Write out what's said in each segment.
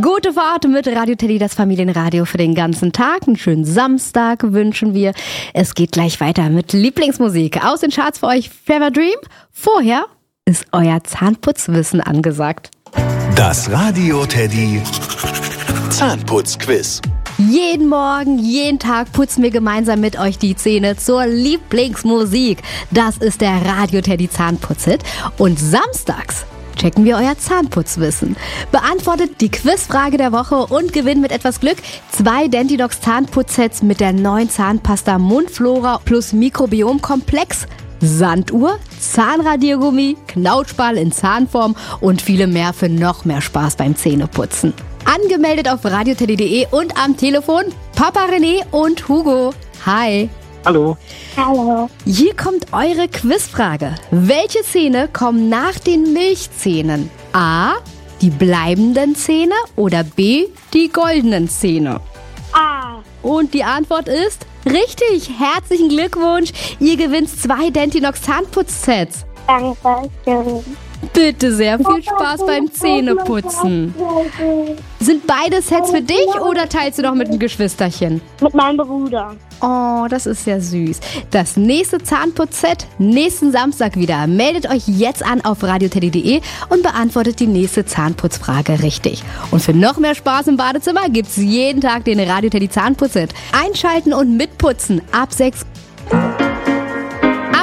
Gute Fahrt mit Radio Teddy, das Familienradio für den ganzen Tag. Einen schönen Samstag wünschen wir. Es geht gleich weiter mit Lieblingsmusik. Aus den Charts für euch Fever Dream. Vorher ist euer Zahnputzwissen angesagt. Das Radio Teddy Zahnputzquiz. Jeden Morgen, jeden Tag putzen wir gemeinsam mit euch die Zähne zur Lieblingsmusik. Das ist der Radio Teddy Zahnputzhit. Und samstags checken wir euer Zahnputzwissen. Beantwortet die Quizfrage der Woche und gewinnt mit etwas Glück 2 Dentidox Zahnputzsets mit der neuen Zahnpasta Mundflora plus Mikrobiomkomplex, Sanduhr, Zahnradiergummi, Knautschball in Zahnform und viele mehr für noch mehr Spaß beim Zähneputzen. Angemeldet auf radioteddy.de und am Telefon Papa René und Hugo. Hi. Hallo. Hallo. Hier kommt eure Quizfrage. Welche Zähne kommen nach den Milchzähnen? A, die bleibenden Zähne oder B, die goldenen Zähne? A. Und die Antwort ist richtig. Herzlichen Glückwunsch. Ihr gewinnt 2 Dentinox Zahnputzsets. Dankeschön. Bitte sehr, viel Spaß beim Zähneputzen. Sind beide Sets für dich oder teilst du noch mit einem Geschwisterchen? Mit meinem Bruder. Oh, das ist ja süß. Das nächste Zahnputzset nächsten Samstag wieder. Meldet euch jetzt an auf radioteddy.de und beantwortet die nächste Zahnputzfrage richtig. Und für noch mehr Spaß im Badezimmer gibt's jeden Tag den Radio Teddy Zahnputzset. Einschalten und mitputzen ab 6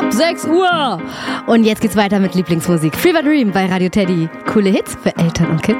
Uhr. Und jetzt geht's weiter mit Lieblingsmusik. Fever Dream bei Radio Teddy. Coole Hits für Eltern und Kids.